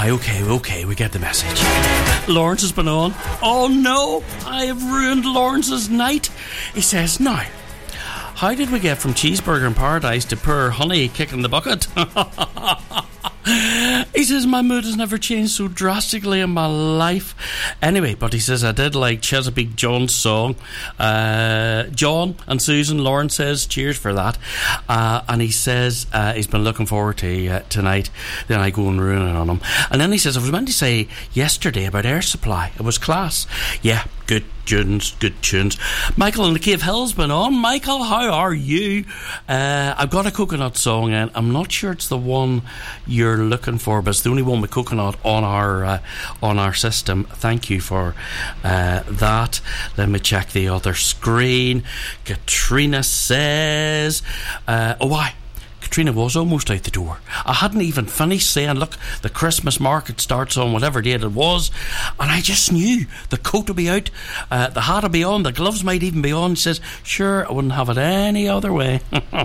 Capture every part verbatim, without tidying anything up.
Aye, okay, okay, we get the message. Lawrence has been on. Oh no, I have ruined Lawrence's night. He says, now, how did we get from cheeseburger in paradise to poor honey kicking the bucket? He says, my mood has never changed so drastically in my life. Anyway, but he says, I did like Chesapeake John's song. Uh, John and Susan, Lauren says, cheers for that. Uh, and he says uh, he's been looking forward to uh, tonight. Then I go and ruin it on him. And then he says, I was meant to say yesterday about Air Supply. It was class. Yeah, good tunes, good tunes. Michael in the Cave Hill's been on. Michael, how are you? Uh, I've got a coconut song, and I'm not sure it's the one you're looking for, but it's the only one with coconut on our uh, on our system. Thank you for uh, that. Let me check the other screen. Katrina says, uh, oh, why? Katrina was almost out the door. I hadn't even finished saying, look, the Christmas market starts on whatever date it was, and I just knew the coat will be out, uh, the hat will be on, the gloves might even be on. She says, sure, I wouldn't have it any other way.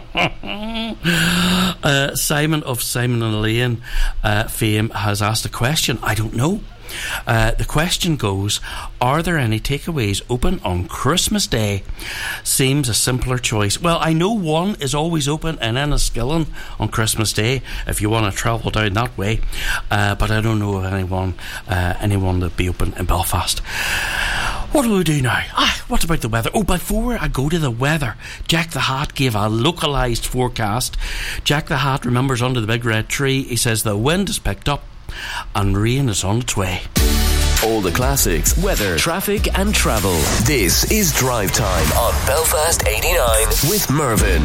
uh, Simon of Simon and Elaine uh, fame has asked a question. I don't know. Uh, the question goes, are there any takeaways open on Christmas Day? Seems a simpler choice. Well, I know one is always open in Enniskillen on Christmas Day if you want to travel down that way, uh, but I don't know of anyone uh, anyone that'd be open in Belfast. What do we do now? Ah, what about the weather? Oh, before I go to the weather, Jack the Hat gave a localised forecast. Jack the Hat remembers under the big red tree. He says the wind has picked up and rain is on its way. All the classics, weather, traffic and travel. This is Drive Time on Belfast eighty-nine with Mervyn.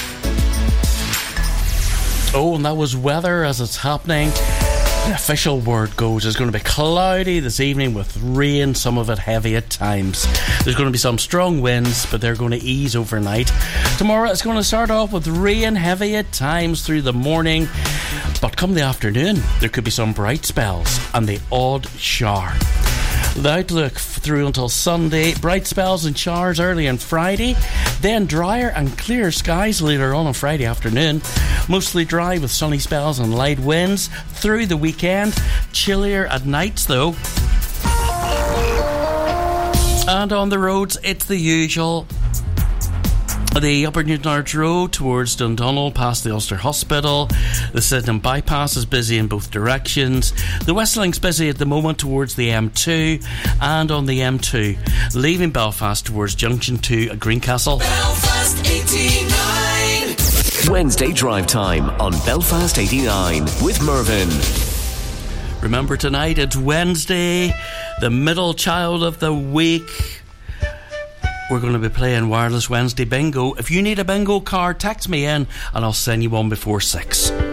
Oh, and that was weather as it's happening. The official word goes it's going to be cloudy this evening with rain, some of it heavy at times. There's going to be some strong winds, but they're going to ease overnight. Tomorrow it's going to start off with rain, heavy at times through the morning, but come the afternoon there could be some bright spells and the odd shower. The outlook through until Sunday, bright spells and showers early on Friday, then drier and clear skies later on on Friday afternoon. Mostly dry with sunny spells and light winds through the weekend. Chillier at nights though. And on the roads, it's the usual. The Upper Newtonards Road towards Dundonald past the Ulster Hospital. The Sydenham Bypass is busy in both directions. The West Link's busy at the moment towards the M two, and on the M two leaving Belfast towards Junction two at Greencastle. Belfast eighty-nine. Wednesday Drive Time on Belfast eighty-nine with Mervyn. Remember, tonight it's Wednesday, the middle child of the week. We're going to be playing Wireless Wednesday Bingo. If you need a bingo card, text me in and I'll send you one before six.